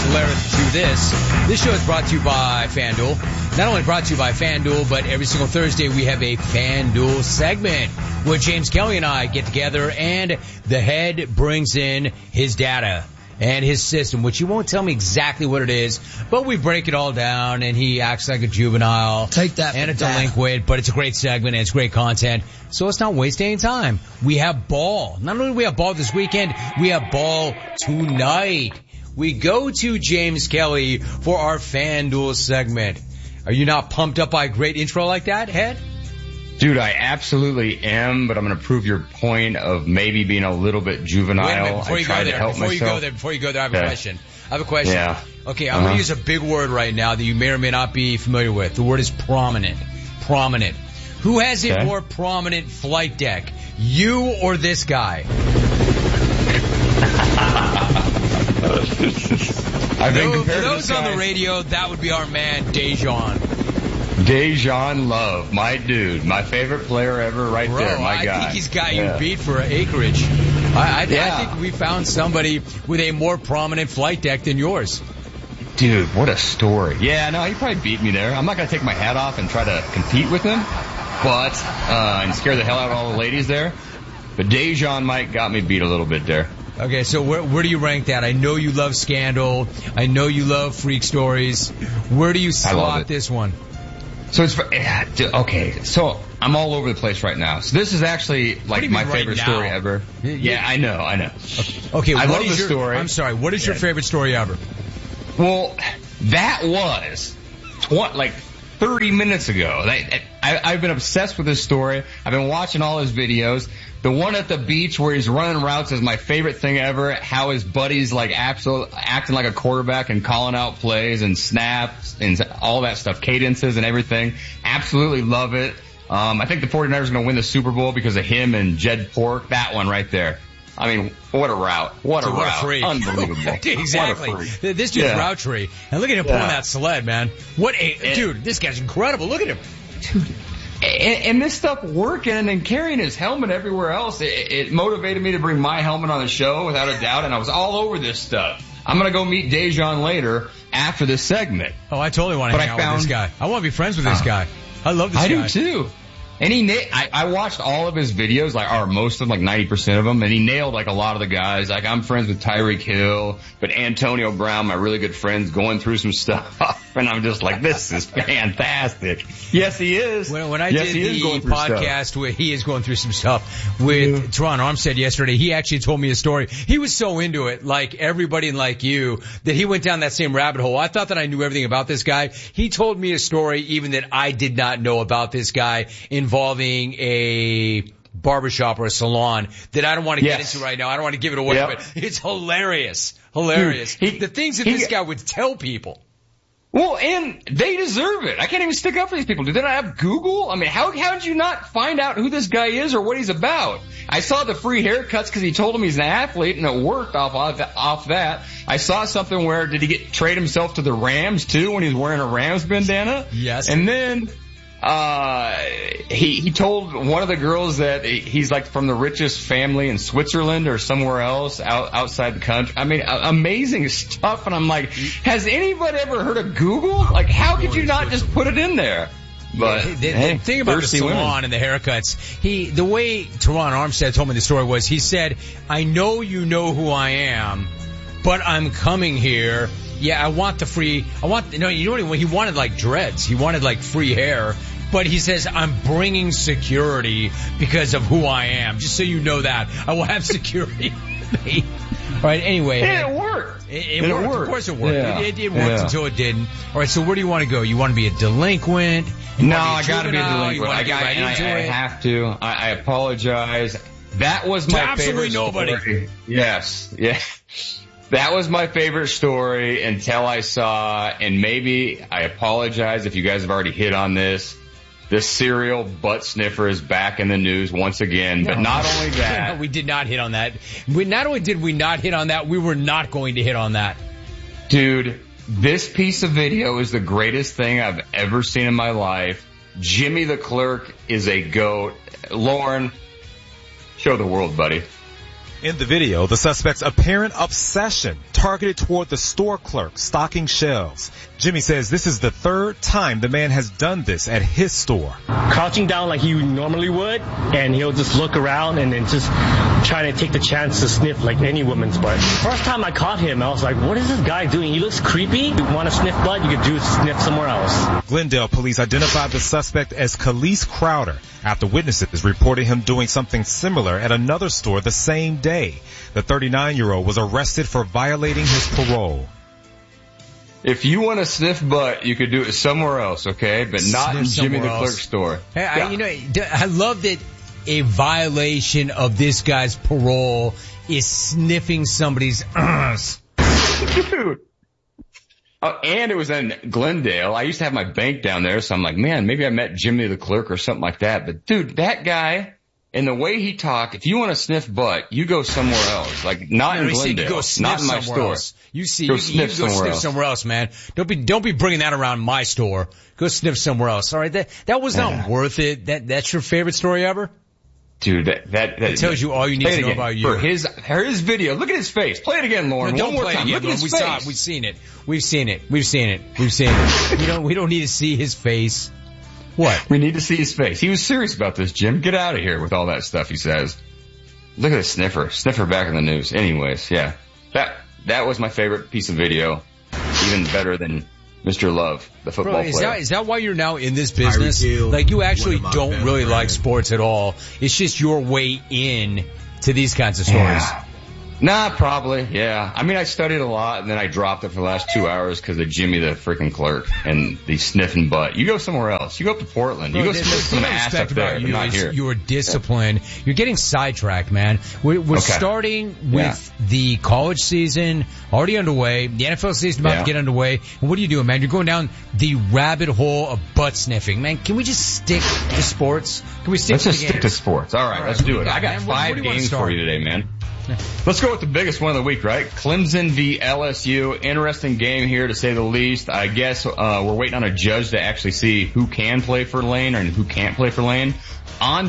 Calera through this. This show is brought to you by FanDuel. Not only brought to you by FanDuel, but every single Thursday we have a FanDuel segment where James Kelly and I get together and the head brings in his data and his system, which he won't tell me exactly what it is, but we break it all down and he acts like a juvenile. Take that and a delinquent, but it's a great segment and it's great content. So let's not waste any time. We have ball. Not only do we have ball this weekend, we have ball tonight. We go to James Kelly for our FanDuel segment. Are you not pumped up by a great intro like that, Head? Dude, I absolutely am, but I'm going to prove your point of maybe being a little bit juvenile. Wait a minute, before you go there, I have a question. Yeah. Okay, I'm going to use a big word right now that you may or may not be familiar with. The word is prominent. Prominent. Who has a more prominent flight deck? You or this guy? I've been compared for to those on the radio, that would be our man, Dejan. Dejan Love, my dude, my favorite player ever right there, my guy. I think he's got you beat for acreage. I think we found somebody with a more prominent flight deck than yours. Dude, what a story. Yeah, no, he probably beat me there. I'm not going to take my hat off and try to compete with him, but and scare the hell out of all the ladies there. But Dejan Mike got me beat a little bit there. Okay, so where do you rank that? I know you love Scandal. I know you love Freak Stories. Where do you slot this one? So it's okay. So I'm all over the place right now. So this is actually like my favorite story ever. Yeah, I know. Okay, I love the story. I'm sorry. What is your favorite story ever? Well, that was 30 minutes ago. I've been obsessed with this story. I've been watching all his videos. The one at the beach where he's running routes is my favorite thing ever. How his buddies acting like a quarterback and calling out plays and snaps and all that stuff, cadences and everything. Absolutely love it. I think the 49ers are going to win the Super Bowl because of him and Jed Pork. That one right there. I mean, what a route. What a freak. Unbelievable. Exactly. This dude's route tree. And look at him pulling that sled, man. Dude, this guy's incredible. Look at him. Dude. And this stuff working and carrying his helmet everywhere else, it motivated me to bring my helmet on the show without a doubt, and I was all over this stuff. I'm going to go meet Dejan later after this segment. Oh, I totally want to hang out with this guy. I want to be friends with this guy. I love this guy. I do too. And I watched all of his videos, or most of them, 90% of them, and he nailed a lot of the guys. I'm friends with Tyreek Hill, but Antonio Brown, my really good friend's going through some stuff, and I'm just like, this is fantastic. Yes, he is. When I did the podcast where he is going through some stuff with Teron Armstead yesterday, he actually told me a story. He was so into it, like everybody and like you, that he went down that same rabbit hole. I thought that I knew everything about this guy. He told me a story even that I did not know about this guy involving a barbershop or a salon that I don't want to get into right now. I don't want to give it away, but it's hilarious. Hilarious. Dude, the things that this guy would tell people. Well, and they deserve it. I can't even stick up for these people. Do they not have Google? I mean, how did you not find out who this guy is or what he's about? I saw the free haircuts because he told him he's an athlete, and it worked off that. I saw something where, did he trade himself to the Rams too when he was wearing a Rams bandana? Yes. And then he told one of the girls that he's from the richest family in Switzerland or somewhere else outside the country. I mean, amazing stuff. And I'm like, has anybody ever heard of Google? How could you not just put it in there? But the thing about the salon and the haircuts, the way Teron Armstead told me the story was, he said, I know you know who I am, but I'm coming here. Yeah, he wanted dreads. He wanted free hair. But he says, I'm bringing security because of who I am. Just so you know that. I will have security. All right, anyway. And it worked. It worked. Of course it worked. Yeah. It worked until it didn't. All right, so where do you want to go? You want to be a delinquent? No, I got to be a delinquent. I have to. I apologize. That was my favorite nobody. Story. Yes. Yeah. That was my favorite story until I saw, and maybe I apologize if you guys have already hit on this. The serial butt sniffer is back in the news once again. But not only that. No, we did not hit on that. Not only did we not hit on that, we were not going to hit on that. Dude, this piece of video is the greatest thing I've ever seen in my life. Jimmy the Clerk is a GOAT. Lauren, show the world, buddy. In the video, the suspect's apparent obsession targeted toward the store clerk stocking shelves. Jimmy says this is the third time the man has done this at his store. Crouching down like he normally would, and he'll just look around and then just try to take the chance to sniff like any woman's butt. First time I caught him, I was like, what is this guy doing? He looks creepy. You want to sniff butt, you could do sniff somewhere else. Glendale police identified the suspect as Khalees Crowder after witnesses reported him doing something similar at another store the same day. The 39-year-old was arrested for violating his parole. If you want to sniff butt, you could do it somewhere else, okay? But not in Jimmy the Clerk store. Hey, I love that a violation of this guy's parole is sniffing somebody's ass. Dude. Oh, and it was in Glendale. I used to have my bank down there, so I'm like, man, maybe I met Jimmy the Clerk or something like that. But dude, that guy, and the way he talked, if you want to sniff butt, you go somewhere else. Like, not in Glendale, not in my store. Else. You go sniff somewhere else, man. Don't be bringing that around my store. Go sniff somewhere else. All right, that was not worth it. That's your favorite story ever? Dude, that tells you all you need to know about you. For his video, look at his face. Play it again, Lauren. No, one more time. Look at his face. We've seen it. We've seen it. We don't need to see his face. What? We need to see his face. He was serious about this, Jim. Get out of here with all that stuff he says. Look at the sniffer. Sniffer back in the news. Anyways, yeah. That was my favorite piece of video. Even better than Mr. Love, the football player. Is that why you're now in this business? Like, you actually don't really like sports at all. It's just your way in to these kinds of stories. Yeah. Nah, probably, yeah. I mean, I studied a lot, and then I dropped it for the last 2 hours because of Jimmy the freaking Clerk and the sniffing butt. You go somewhere else. You go up to Portland. You go sniff some ass up there, but not here. You're disciplined. Yeah. You're getting sidetracked, man. We're starting with the college season already underway. The NFL season about to get underway. And what are you doing, man? You're going down the rabbit hole of butt sniffing. Man, can we just stick to sports? Can we stick to sports. All right, let's do it. I got 5 games for you today, man. Let's go with the biggest one of the week, right? Clemson v. LSU. Interesting game here, to say the least. I guess we're waiting on a judge to actually see who can play for Lane and who can't play for Lane. On